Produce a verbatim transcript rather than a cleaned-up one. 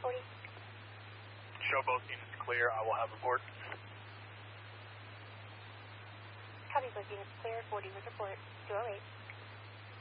forty. Show both units clear. I will have report. Copy, both units clear. forty with report. two oh eight.